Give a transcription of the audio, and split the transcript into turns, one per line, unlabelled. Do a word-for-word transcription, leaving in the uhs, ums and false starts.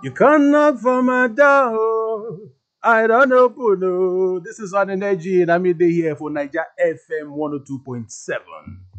You can knock for my door. I don't open. No. This is on energy, and I'm here for Niger F M one oh two point seven.